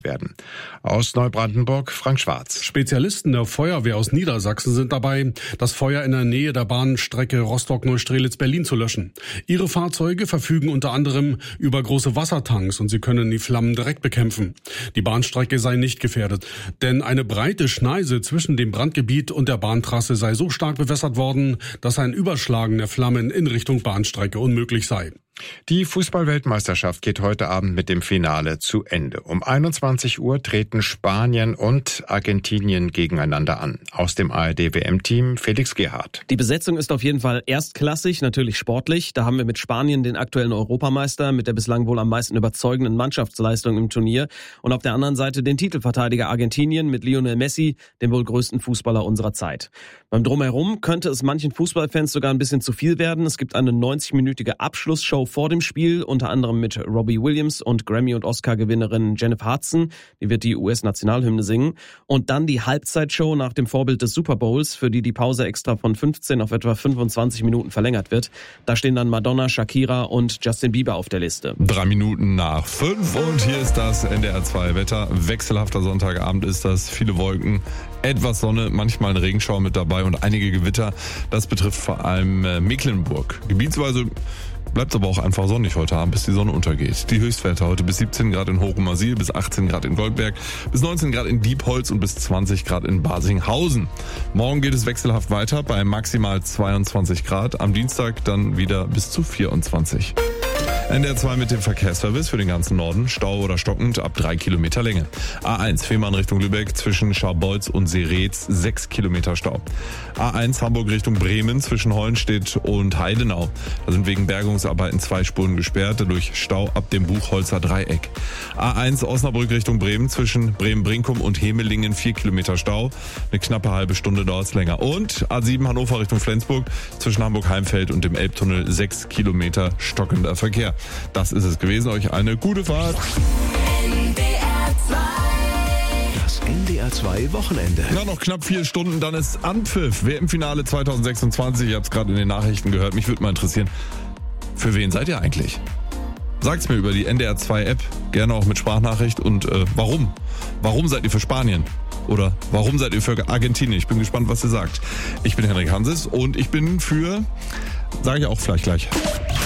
werden. Aus Neubrandenburg, Frank Schwarz. Spezialisten der Feuerwehr aus Niedersachsen sind dabei, das Feuer in der Nähe der Bahnstrecke Rostock-Neustrelitz-Berlin zu löschen. Ihre Fahrzeuge verfügen unter anderem über große Wassertanks und sie können die Flammen direkt bekämpfen. Die Bahnstrecke sei nicht gefährdet, denn eine breite Schneise zwischen dem Brandgebiet und der Bahntrasse sei so stark bewässert worden, dass ein Überschlagen der Flammen in Richtung Bahnstrecke unmöglich sei. Die Fußball-Weltmeisterschaft geht heute Abend mit dem Finale zu Ende. Um 21 Uhr treten Spanien und Argentinien gegeneinander an. Aus dem ARD-WM-Team Felix Gerhardt. Die Besetzung ist auf jeden Fall erstklassig, natürlich sportlich. Da haben wir mit Spanien den aktuellen Europameister mit der bislang wohl am meisten überzeugenden Mannschaftsleistung im Turnier. Und auf der anderen Seite den Titelverteidiger Argentinien mit Lionel Messi, dem wohl größten Fußballer unserer Zeit. Beim Drumherum könnte es manchen Fußballfans sogar ein bisschen zu viel werden. Es gibt eine 90-minütige Abschlussshow vor dem Spiel, unter anderem mit Robbie Williams und Grammy- und Oscar-Gewinnerin Jennifer Hudson. Die wird die US-Nationalhymne singen. Und dann die Halbzeitshow nach dem Vorbild des Super Bowls, für die Pause extra von 15 auf etwa 25 Minuten verlängert wird. Da stehen dann Madonna, Shakira und Justin Bieber auf der Liste. 3 Minuten nach 5 und hier ist das NDR 2 Wetter. Wechselhafter Sonntagabend ist das, viele Wolken, etwas Sonne, manchmal ein Regenschauer mit dabei und einige Gewitter. Das betrifft vor allem Mecklenburg. Gebietsweise bleibt es aber auch einfach sonnig heute Abend, bis die Sonne untergeht. Die Höchstwerte heute bis 17 Grad in Hoch-Masil, bis 18 Grad in Goldberg, bis 19 Grad in Diepholz und bis 20 Grad in Basinghausen. Morgen geht es wechselhaft weiter bei maximal 22 Grad. Am Dienstag dann wieder bis zu 24. NDR 2 mit dem Verkehrsservice für den ganzen Norden. Stau oder stockend ab 3 Kilometer Länge. A1 Fehmarn Richtung Lübeck zwischen Scharbeutz und Seretz 6 Kilometer Stau. A1 Hamburg Richtung Bremen zwischen Hollenstedt und Heidenau. Da sind wegen Bergungsarbeiten 2 Spuren gesperrt durch Stau ab dem Buchholzer Dreieck. A1 Osnabrück Richtung Bremen zwischen Bremen-Brinkum und Hemelingen 4 Kilometer Stau. Eine knappe halbe Stunde dauert es länger. Und A7 Hannover Richtung Flensburg zwischen Hamburg-Heimfeld und dem Elbtunnel 6 Kilometer stockender Verkehr. Das ist es gewesen. Euch eine gute Fahrt. Das NDR 2 Wochenende. Ja, noch knapp 4 Stunden, dann ist Anpfiff. WM-Finale 2026. Ich habe es gerade in den Nachrichten gehört. Mich würde mal interessieren, für wen seid ihr eigentlich? Sagt's mir über die NDR 2 App, gerne auch mit Sprachnachricht. Und warum? Warum seid ihr für Spanien? Oder warum seid ihr für Argentinien? Ich bin gespannt, was ihr sagt. Ich bin Henrik Hanses und ich bin für, sage ich auch vielleicht gleich.